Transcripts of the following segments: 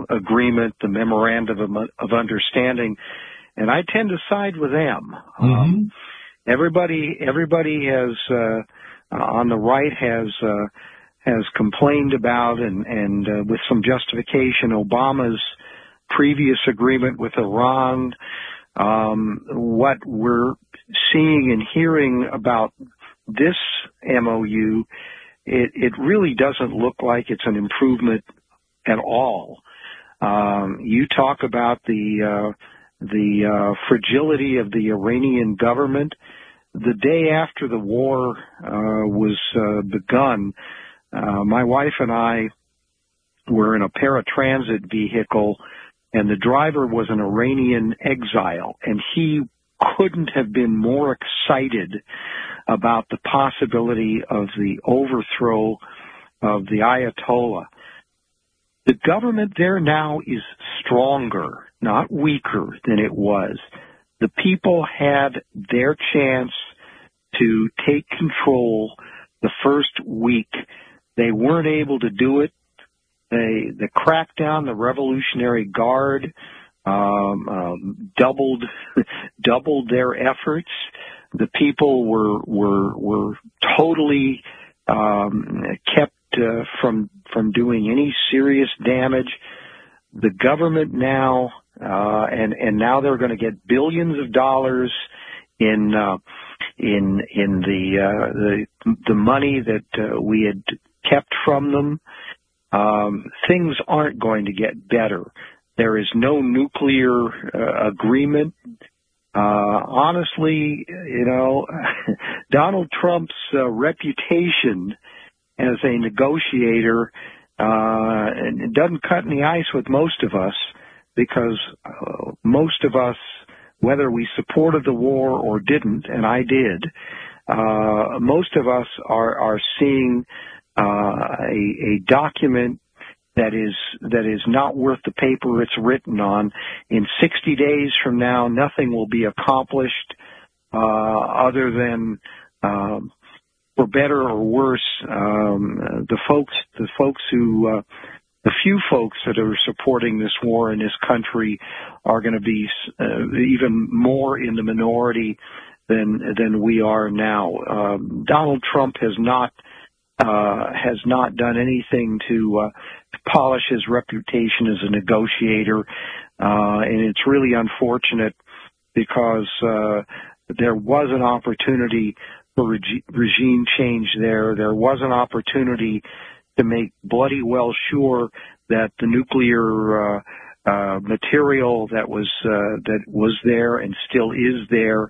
agreement, the memorandum of understanding, and I tend to side with them. Mm-hmm. Everybody has on the right has complained about and with some justification Obama's previous agreement with Iran. What we're seeing and hearing about this MOU, it really doesn't look like it's an improvement at all. You talk about the fragility of the Iranian government. The day after the war was begun, my wife and I were in a paratransit vehicle, and the driver was an Iranian exile, and he couldn't have been more excited about the possibility of the overthrow of the Ayatollah. The government there now is stronger, not weaker than it was. The people had their chance to take control the first week. They weren't able to do it. The crackdown, the Revolutionary Guard doubled their efforts. The people were totally kept from doing any serious damage. The government now and now they're going to get billions of dollars in the money that we had kept from them. Things aren't going to get better. There is no nuclear agreement. Honestly, Donald Trump's reputation as a negotiator and doesn't cut any ice with most of us, because most of us, whether we supported the war or didn't, and I did, most of us are seeing a document that is not worth the paper it's written on. In 60 days from now, nothing will be accomplished other than, for better or worse, the few folks that are supporting this war in this country are going to be even more in the minority than we are now. Donald Trump has not done anything to polish his reputation as a negotiator, and it's really unfortunate because there was an opportunity for regime change there. There was an opportunity to make bloody well sure that the nuclear material that was there and still is there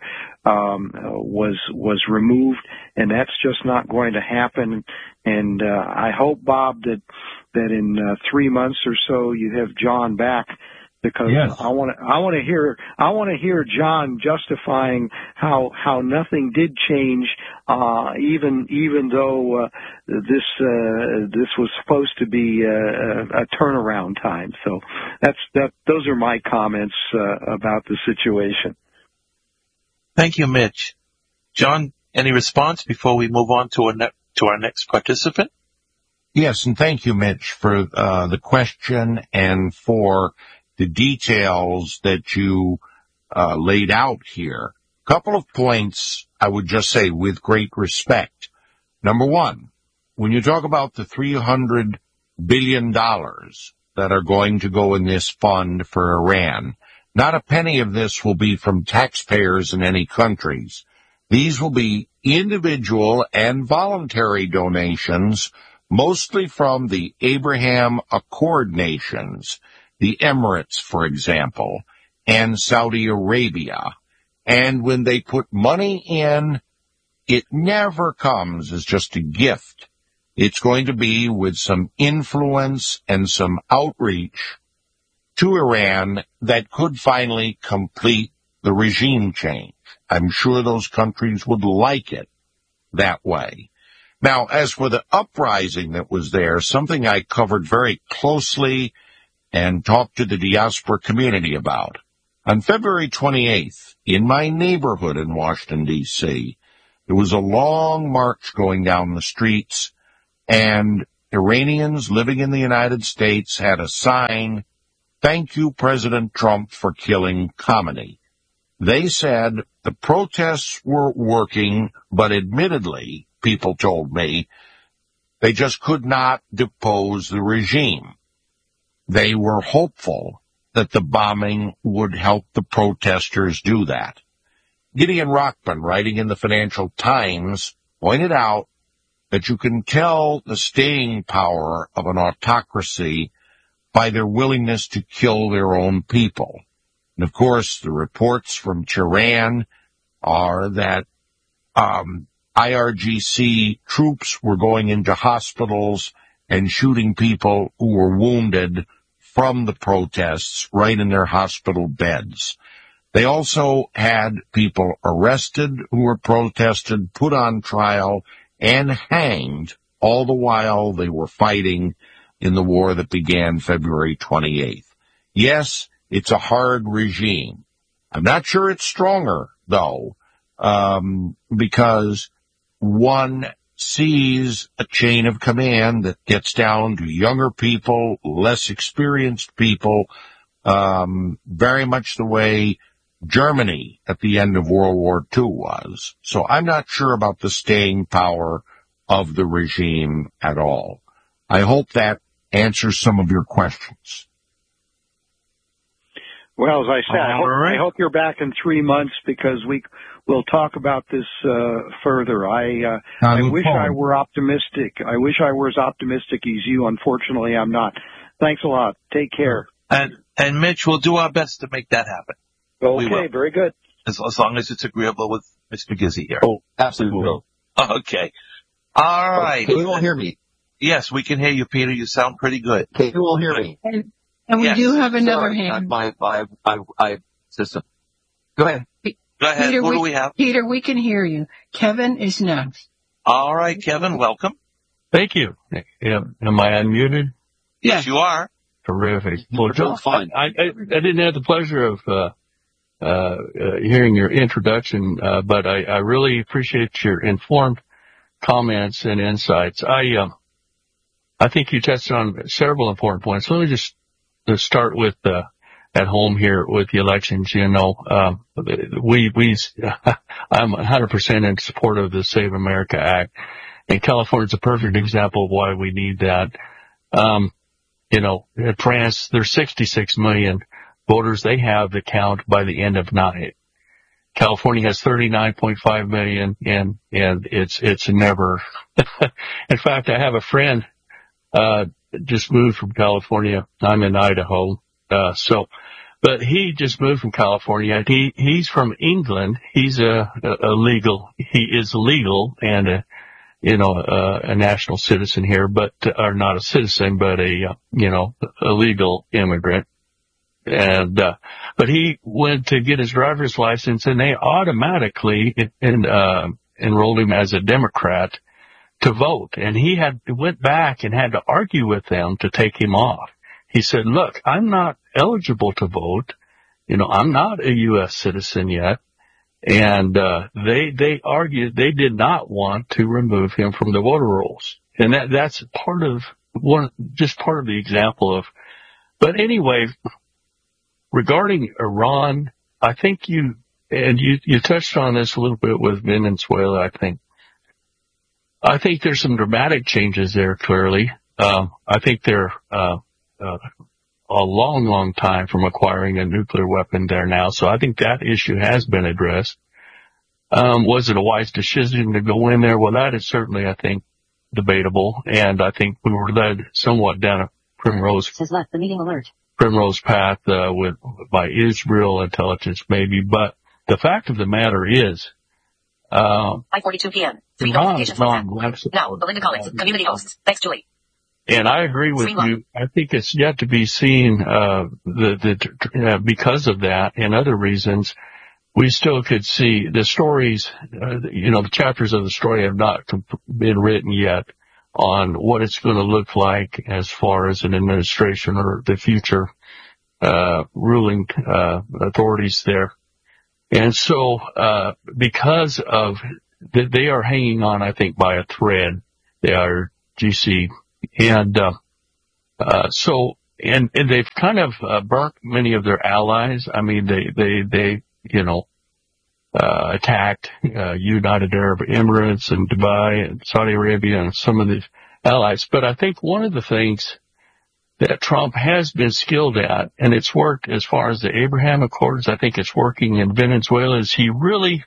was removed, and that's just not going to happen. And I hope, Bob, that in 3 months or so you have John back, because yes. I want to hear John justifying how nothing did change, even though this was supposed to be a turnaround time. So those are my comments about the situation. Thank you, Mitch. John, any response before we move on to our next participant? Yes, and thank you, Mitch, for the question and for the details that you laid out here. A couple of points I would just say with great respect. Number one, when you talk about the $300 billion that are going to go in this fund for Iran, not a penny of this will be from taxpayers in any countries. These will be individual and voluntary donations, mostly from the Abraham Accord nations, the Emirates, for example, and Saudi Arabia. And when they put money in, it never comes as just a gift. It's going to be with some influence and some outreach to Iran that could finally complete the regime change. I'm sure those countries would like it that way. Now, as for the uprising that was there, something I covered very closely and talked to the diaspora community about. On February 28th, in my neighborhood in Washington, D.C., there was a long march going down the streets, and Iranians living in the United States had a sign, thank you, President Trump, for killing Khamenei. They said the protests were working, but admittedly, people told me, they just could not depose the regime. They were hopeful that the bombing would help the protesters do that. Gideon Rockman, writing in the Financial Times, pointed out that you can tell the staying power of an autocracy by their willingness to kill their own people. And of course, the reports from Tehran are that IRGC troops were going into hospitals and shooting people who were wounded from the protests right in their hospital beds. They also had people arrested who were protested, put on trial, and hanged, all the while they were fighting in the war that began February 28th. Yes, it's a hard regime. I'm not sure it's stronger, though, because one sees a chain of command that gets down to younger people, less experienced people, very much the way Germany at the end of World War II was. So I'm not sure about the staying power of the regime at all. I hope that answers some of your questions. Well, as I said, I hope you're back in 3 months because we'll talk about this further. I wish I were optimistic. I wish I were as optimistic as you. Unfortunately, I'm not. Thanks a lot. Take care. And Mitch, we'll do our best to make that happen. Okay, very good. As long as it's agreeable with Mr. Gizzi here. Oh, absolutely will. Okay. All right. Okay, you won't hear me. Yes, we can hear you, Peter. You sound pretty good. Okay, you won't hear me. And we do have another hand. My system. Go ahead. Go ahead. Peter, Who do we have? Peter, we can hear you. Kevin is next. All right, Kevin, welcome. Thank you. Am I unmuted? Yes, you are. Terrific. Well, John, fine. I didn't have the pleasure of hearing your introduction, but I really appreciate your informed comments and insights. I think you touched on several important points. Let me just start with at home here with the elections. You know, I'm 100% in support of the Save America Act, and California's a perfect example of why we need that. You know, in France, there's 66 million voters they have to count by the end of night. California has 39.5 million, and it's never. In fact, I have a friend just moved from California. I'm in Idaho, but he just moved from California. He's from England. He's he is legal and a national citizen here, but or not a citizen, but a legal immigrant. And but he went to get his driver's license, and they automatically enrolled him as a Democrat to vote. And he went back and had to argue with them to take him off. He said, "Look, I'm not eligible to vote. I'm not a U.S. citizen yet." And they argued they did not want to remove him from the voter rolls. And that's part of the example of. But anyway, regarding Iran, I think you touched on this a little bit with Venezuela, I think there's some dramatic changes there, clearly. I think they're a long, long time from acquiring a nuclear weapon there now, so I think that issue has been addressed. Was it a wise decision to go in there? Well, that is certainly, I think, debatable, and I think we were led somewhat down a primrose path by Israel intelligence, maybe. But the fact of the matter is, 5:42 p.m. 3 notifications. Now, Belinda Collins, community hosts. Thanks, Julie. And I agree with you. I think it's yet to be seen, because of that and other reasons, we still could see the stories, the chapters of the story have not been written yet on what it's going to look like as far as an administration or the future, ruling, authorities there. And so, because of they are hanging on, I think, by a thread, the IRGC. And, so and they've kind of burnt many of their allies. I mean, they attacked United Arab Emirates and Dubai and Saudi Arabia and some of the allies. But I think one of the things that Trump has been skilled at, and it's worked as far as the Abraham Accords, I think it's working in Venezuela, is he really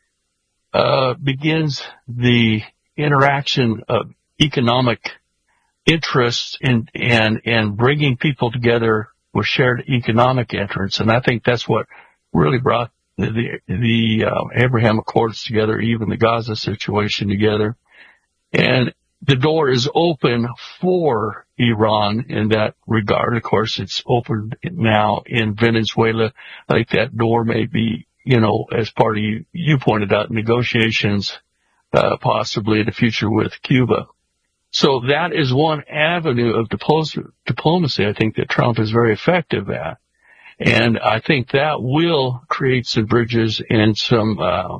begins the interaction of economic interests and bringing people together with shared economic interests. And I think that's what really brought the Abraham Accords together, even the Gaza situation together. And the door is open for Iran in that regard. Of course, it's open now in Venezuela. I think that door may be, as part of you pointed out, negotiations, possibly in the future with Cuba. So that is one avenue of diplomacy I think that Trump is very effective at. And I think that will create some bridges and some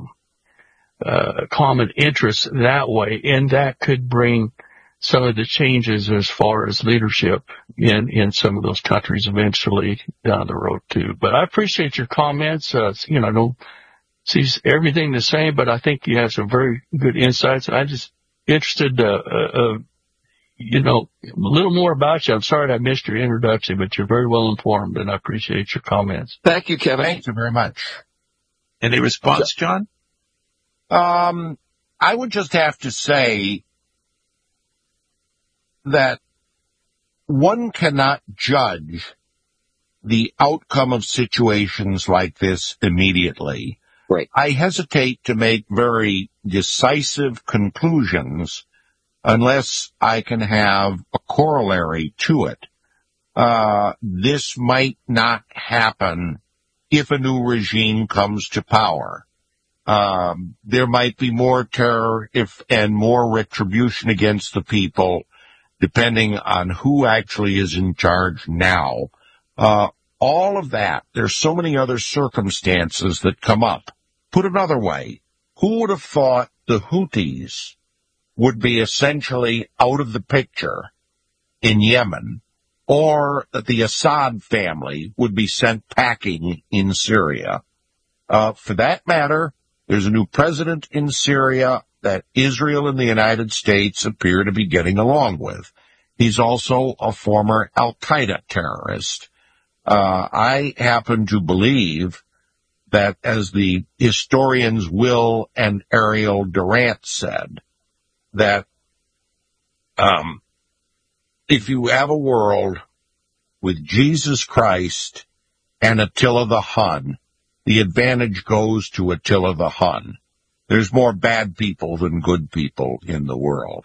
common interests that way. And that could bring some of the changes as far as leadership in some of those countries eventually down the road too. But I appreciate your comments. I don't see everything the same, but I think you have some very good insights. I'm just interested, a little more about you. I'm sorry I missed your introduction, but you're very well informed, and I appreciate your comments. Thank you, Kevin. Thank you very much. Any response, John? I would just have to say that one cannot judge the outcome of situations like this immediately. Right. I hesitate to make very decisive conclusions unless I can have a corollary to it. This might not happen if a new regime comes to power. There might be more terror and more retribution against the people, depending on who actually is in charge now. All of that, there's so many other circumstances that come up. Put another way, who would have thought the Houthis would be essentially out of the picture in Yemen, or that the Assad family would be sent packing in Syria? For that matter, there's a new president in Syria that Israel and the United States appear to be getting along with. He's also a former Al-Qaeda terrorist. I happen to believe that, as the historians Will and Ariel Durant said, that if you have a world with Jesus Christ and Attila the Hun, the advantage goes to Attila the Hun. There's more bad people than good people in the world.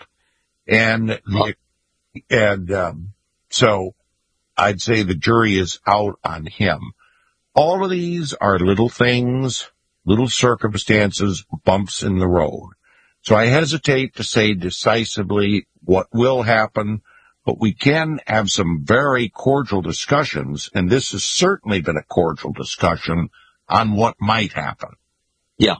So I'd say the jury is out on him. All of these are little things, little circumstances, bumps in the road. So I hesitate to say decisively what will happen, but we can have some very cordial discussions, and this has certainly been a cordial discussion on what might happen. Yeah.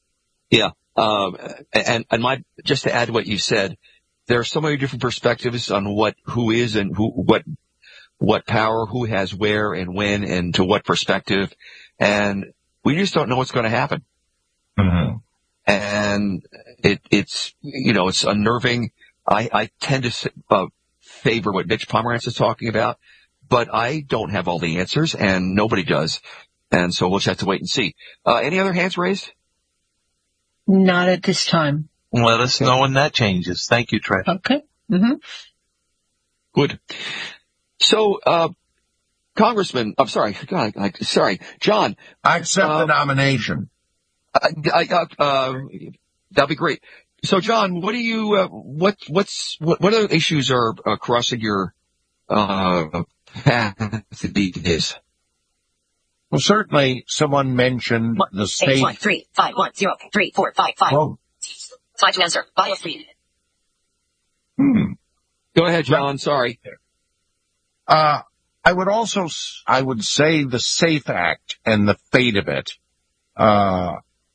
And just to add to what you said, there are so many different perspectives on who is and what power, who has where and when and to what perspective. And we just don't know what's going to happen. Mm-hmm. And it's unnerving. I tend to favor what Mitch Pomerantz is talking about, but I don't have all the answers, and nobody does. And so we'll just have to wait and see. Any other hands raised? Not at this time. Let us know when that changes. Thank you, Trey. Okay. Mm-hmm. Good. So, Congressman, I'm sorry, John. I accept the nomination. That'd be great. So, John, what do you, what other issues are crossing your path these days? Well, certainly someone mentioned the state. 813-510-3455. Oh. Slide to answer. Bio speed. Go ahead, John. Sorry. I would say the SAFE Act and the fate of it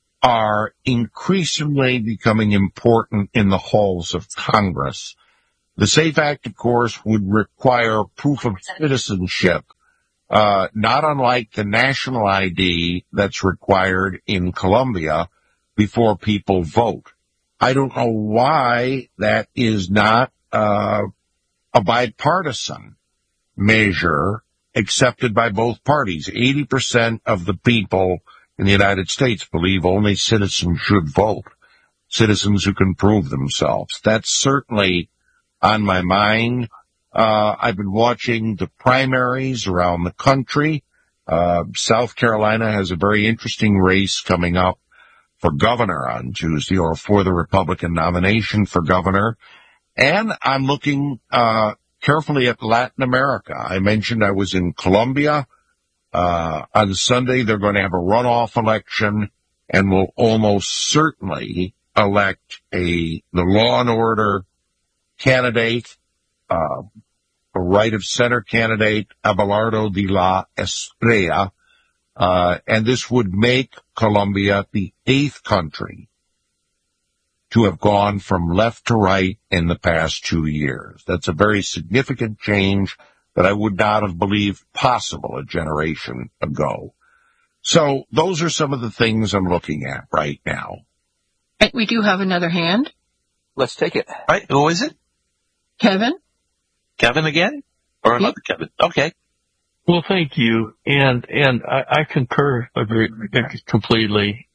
are increasingly becoming important in the halls of Congress. The SAFE Act, of course, would require proof of citizenship, not unlike the national ID that's required in Colombia before people vote. I don't know why that is not a bipartisan measure accepted by both parties. 80% of the people in the United States believe only citizens should vote, citizens who can prove themselves. That's certainly on my mind. I've been watching the primaries around the country. South Carolina has a very interesting race coming up for governor on Tuesday, or for the Republican nomination for governor. And I'm looking carefully at Latin America. I mentioned I was in Colombia. On Sunday, they're going to have a runoff election and will almost certainly elect the law and order candidate, a right-of-center candidate, Abelardo de la Estrella, and this would make Colombia the 8th country to have gone from left to right in the past 2 years. That's a very significant change that I would not have believed possible a generation ago. So those are some of the things I'm looking at right now. We do have another hand. Let's take it. All right, who is it? Kevin? Kevin again? Or another Kevin? Okay. Well, thank you. And I concur, agree completely.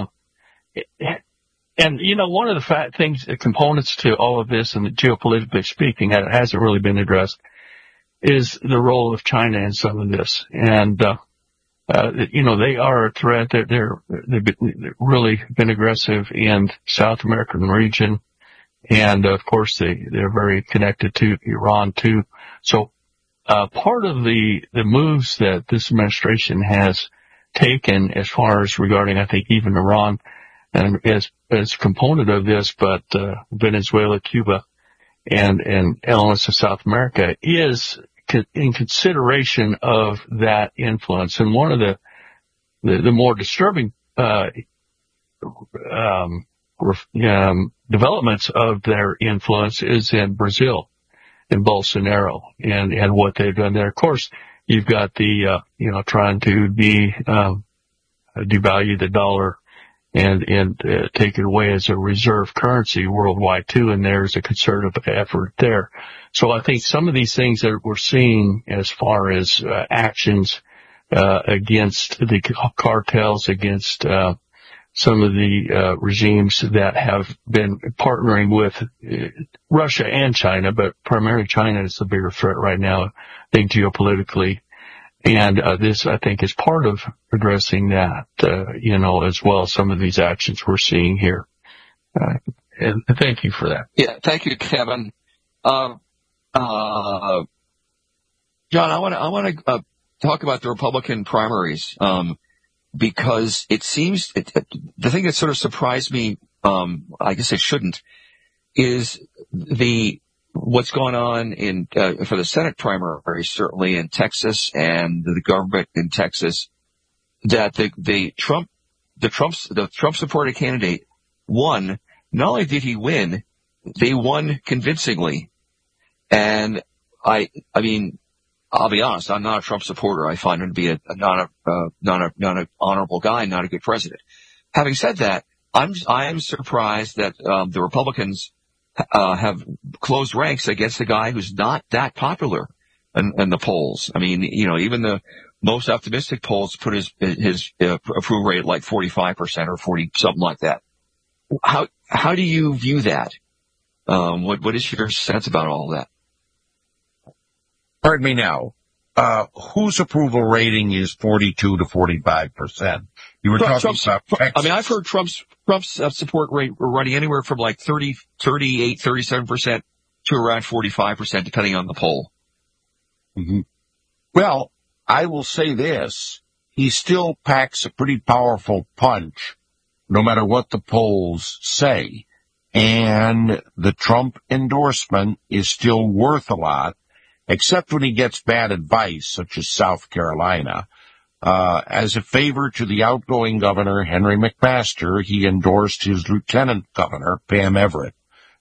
And, you know, one of the components to all of this, and geopolitically speaking, that hasn't really been addressed, is the role of China in some of this. And, you know, they are a threat. They've really been aggressive in South American region. And, of course, they're very connected to Iran, too. So, part of the moves that this administration has taken as far as regarding, I think, even Iran, and as a component of this, but Venezuela, Cuba, and elements of South America is in consideration of that influence. And one of the more disturbing developments of their influence is in Brazil, in Bolsonaro, and what they've done there. Of course, you've got the trying to devalue the dollar and take it away as a reserve currency worldwide too, and there's a concerted effort there. So I think some of these things that we're seeing as far as actions against the cartels, against some of the regimes that have been partnering with Russia and China, but primarily China is the bigger threat right now, I think, geopolitically. And this, I think, is part of addressing that, as well as some of these actions we're seeing here. And thank you for that. Yeah, thank you, Kevin. John, I want to talk about the Republican primaries, because it seems the thing that sort of surprised me, I guess it shouldn't, is what's going on for the Senate primary, certainly in Texas, and the government in Texas, that the Trump supported candidate won. Not only did he win, they won convincingly. And I mean, I'll be honest, I'm not a Trump supporter. I find him to be not an honorable guy, not a good president. Having said that, I am surprised that the Republicans have closed ranks against a guy who's not that popular in the polls. I mean, even the most optimistic polls put his approval rate at like 45% or 40, something like that. How do you view that? What is your sense about all of that? Pardon me now. Whose approval rating is 42 to 45%? You were talking about Texas. I mean, I've heard Trump's support rate running anywhere from like 30, 38, 37% to around 45%, depending on the poll. Mm-hmm. Well, I will say this. He still packs a pretty powerful punch, no matter what the polls say. And the Trump endorsement is still worth a lot, except when he gets bad advice, such as South Carolina. As a favor to the outgoing governor, Henry McMaster, he endorsed his lieutenant governor, Pam Everett,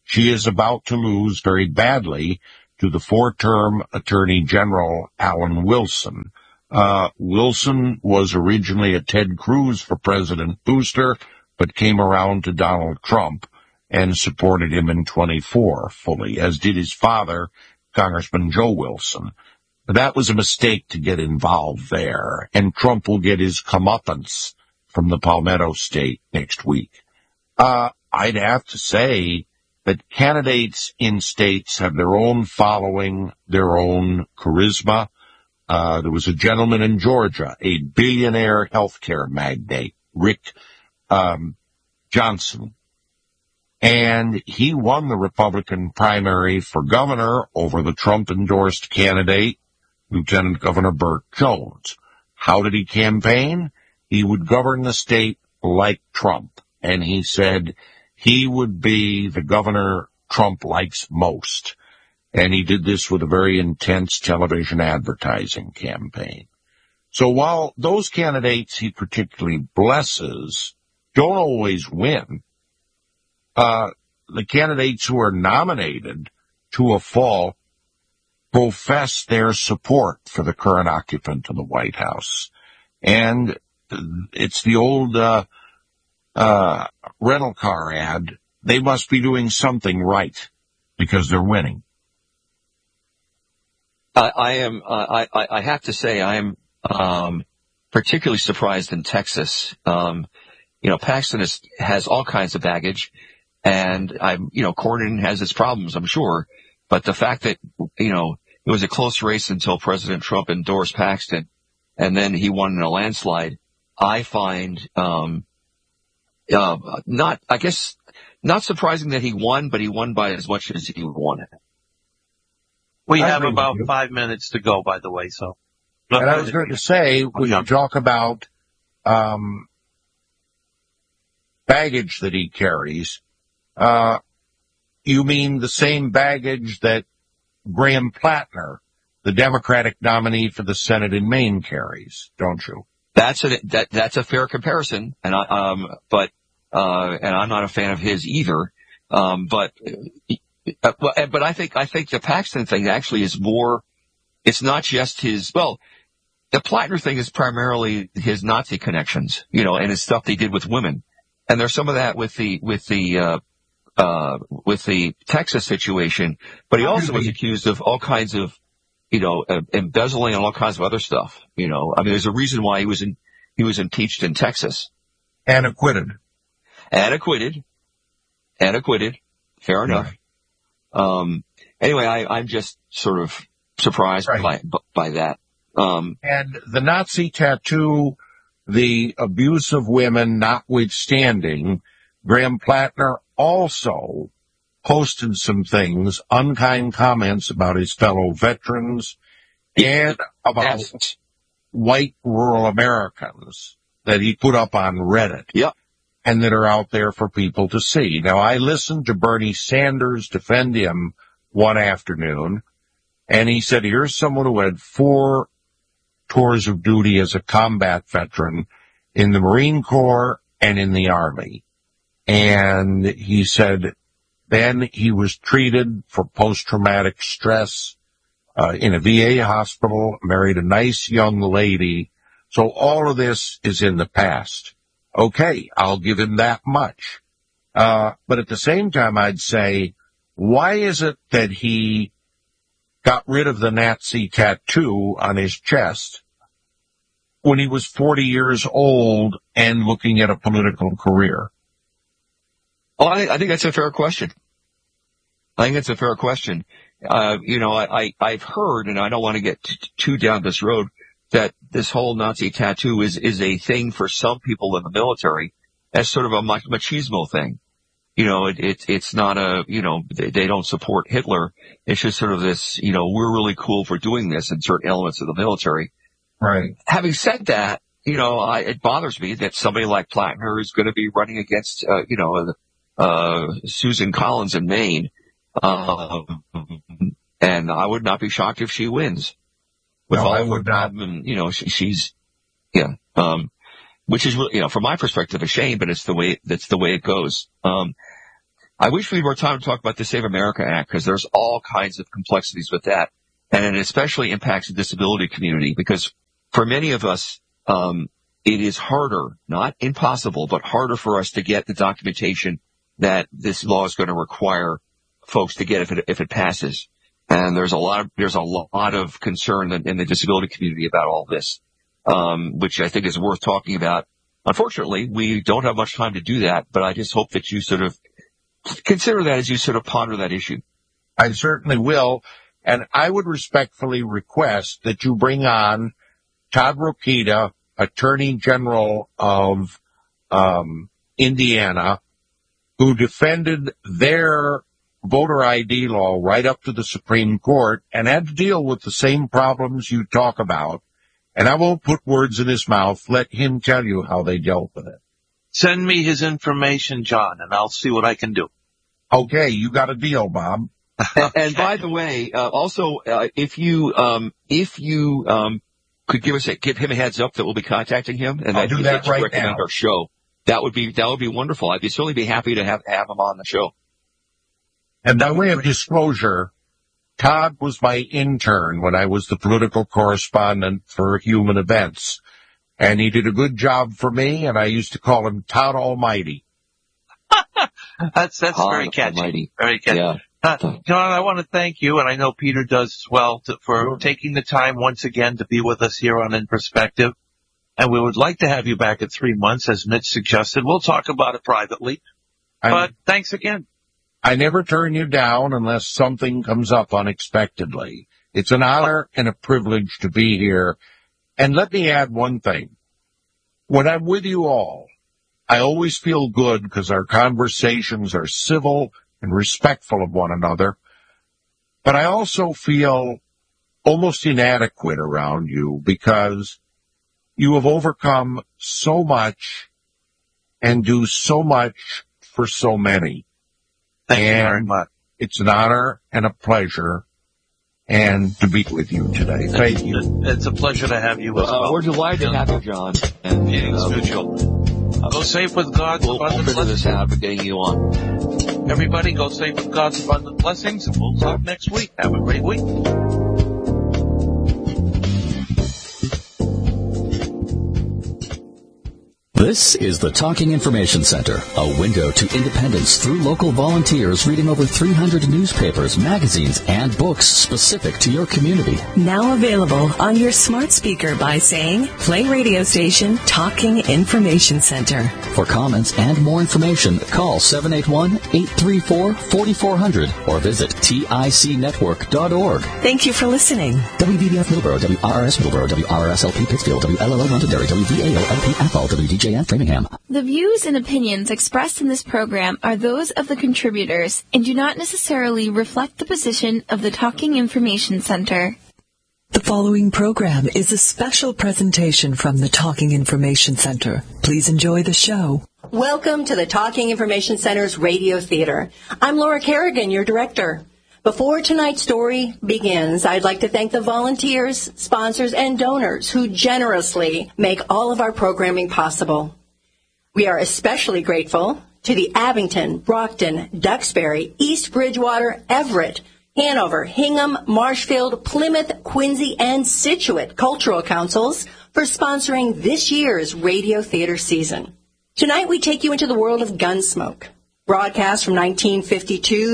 She is about to lose very badly to the 4-term Attorney General Alan Wilson. Wilson was originally a Ted Cruz for President booster, but came around to Donald Trump and supported him in 24 fully, as did his father, Congressman Joe Wilson. But that was a mistake to get involved there, and Trump will get his comeuppance from the Palmetto State next week. I'd have to say that candidates in states have their own following, their own charisma. There was a gentleman in Georgia, a billionaire healthcare magnate, Rick Johnson, and he won the Republican primary for governor over the Trump-endorsed candidate, Lieutenant Governor Burt Jones. How did he campaign? He would govern the state like Trump, and he said he would be the governor Trump likes most. And he did this with a very intense television advertising campaign. So while those candidates he particularly blesses don't always win, the candidates who are nominated to a fall profess their support for the current occupant of the White House. And it's the old rental car ad. They must be doing something right because they're winning. I have to say I am particularly surprised in Texas. Paxton has all kinds of baggage, and Cornyn has its problems, I'm sure. But the fact that, it was a close race until President Trump endorsed Paxton, and then he won in a landslide, I find not surprising that he won, but he won by as much as he wanted. We have about 5 minutes to go, by the way, so. And I was going to say, when you talk about baggage that he carries, you mean the same baggage that Graham Plattner, the Democratic nominee for the Senate in Maine, carries, don't you? That's a fair comparison, and I'm not a fan of his either. But I think the Paxton thing actually is more. It's not just his. Well, the Plattner thing is primarily his Nazi connections, and his stuff they did with women. And there's some of that with the Texas situation. But he also was accused of all kinds of, embezzling and all kinds of other stuff. There's a reason why he was impeached in Texas. And acquitted. Fair enough. Anyway, I'm just sort of surprised by that. And the Nazi tattoo, the abuse of women notwithstanding, Graham Plattner also posted some things, unkind comments about his fellow veterans and about white rural Americans that he put up on Reddit. Yep. And that are out there for people to see. Now, I listened to Bernie Sanders defend him one afternoon, and he said, here's someone who had 4 tours of duty as a combat veteran in the Marine Corps and in the Army. And he said, then he was treated for post-traumatic stress in a VA hospital, married a nice young lady. So all of this is in the past. Okay, I'll give him that much. But at the same time, I'd say, why is it that he got rid of the Nazi tattoo on his chest when he was 40 years old and looking at a political career? Oh, I think that's a fair question. I've heard, and I don't want to get too down this road, that this whole Nazi tattoo is a thing for some people in the military as sort of a machismo thing. It's not they don't support Hitler. It's just sort of this, we're really cool for doing this in certain elements of the military. Right. Having said that, it bothers me that somebody like Plattner is going to be running against, Susan Collins in Maine. And I would not be shocked if she wins. With all of her problem, she's which is really, from my perspective, a shame, but that's the way it goes. I wish we had more time to talk about the Save America Act, because there's all kinds of complexities with that. And it especially impacts the disability community, because for many of us, it is harder, not impossible, but harder for us to get the documentation that this law is going to require folks to get if it passes. And there's a lot of concern in the disability community about all this, which I think is worth talking about. Unfortunately, we don't have much time to do that, but I just hope that you sort of consider that as you sort of ponder that issue. I certainly will. And I would respectfully request that you bring on Todd Rokita, Attorney General of Indiana, who defended their voter ID law right up to the Supreme Court and had to deal with the same problems you talk about. And I won't put words in his mouth. Let him tell you how they dealt with it. Send me his information, John, and I'll see what I can do. Okay, you got a deal, Bob. And by the way, also, if you could give him a heads up that we'll be contacting him, and I'll do that right recommend now. Our show, that would be wonderful. I'd certainly be happy to have him on the show. And by way of disclosure, Todd was my intern when I was the political correspondent for Human Events. And he did a good job for me, and I used to call him Todd Almighty. That's very catchy. Almighty. Very catchy. Yeah. John, I want to thank you, and I know Peter does as well, for taking the time once again to be with us here on In Perspective. And we would like to have you back in 3 months, as Mitch suggested. We'll talk about it privately. But thanks again. I never turn you down unless something comes up unexpectedly. It's an honor and a privilege to be here. And let me add one thing. When I'm with you all, I always feel good because our conversations are civil and respectful of one another. But I also feel almost inadequate around you because you have overcome so much and do so much for so many. Thank you very much. It's an honor and a pleasure and to be with you today. Thank you. It's a pleasure to have you as well. We're delighted to have you, John. And it's mutual. Go safe with God's abundant blessings. For getting you on. Everybody, go safe with God's abundant blessings, and we'll talk next week. Have a great week. This is the Talking Information Center, a window to independence through local volunteers reading over 300 newspapers, magazines, and books specific to your community. Now available on your smart speaker by saying, play radio station Talking Information Center. For comments and more information, call 781-834-4400 or visit ticnetwork.org. Thank you for listening. WBBF Middleborough, WRRS Middleborough, WRSLP Pittsfield, WLLO Londonderry, WVAO-LP Athol, WDJN Framingham. The views and opinions expressed in this program are those of the contributors and do not necessarily reflect the position of the Talking Information Center. The following program is a special presentation from the Talking Information Center. Please enjoy the show. Welcome to the Talking Information Center's Radio Theater. I'm Laura Kerrigan, your director. Before tonight's story begins, I'd like to thank the volunteers, sponsors, and donors who generously make all of our programming possible. We are especially grateful to the Abington, Brockton, Duxbury, East Bridgewater, Everett, Hanover, Hingham, Marshfield, Plymouth, Quincy, and Scituate Cultural Councils for sponsoring this year's radio theater season. Tonight we take you into the world of Gunsmoke. Broadcast from 1952 to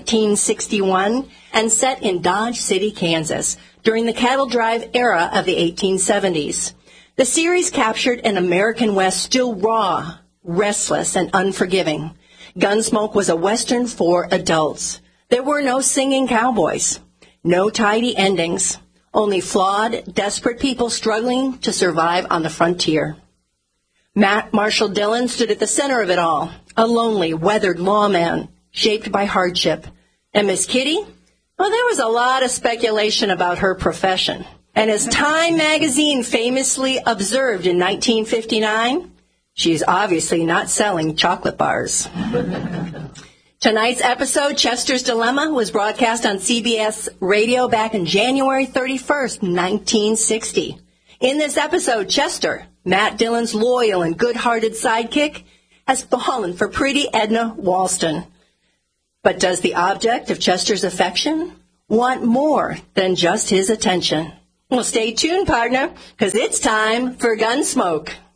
1961 and set in Dodge City, Kansas, during the cattle drive era of the 1870s. The series captured an American West still raw, restless, and unforgiving. Gunsmoke was a Western for adults. There were no singing cowboys, no tidy endings, only flawed, desperate people struggling to survive on the frontier. Marshall Dillon stood at the center of it all, a lonely, weathered lawman shaped by hardship. And Miss Kitty? Well, there was a lot of speculation about her profession. And as Time magazine famously observed in 1959, she's obviously not selling chocolate bars. Tonight's episode, Chester's Dilemma, was broadcast on CBS Radio back in January 31st, 1960. In this episode, Chester, Matt Dillon's loyal and good-hearted sidekick, has fallen for pretty Edna Walston. But does the object of Chester's affection want more than just his attention? Well, stay tuned, partner, because it's time for Gunsmoke.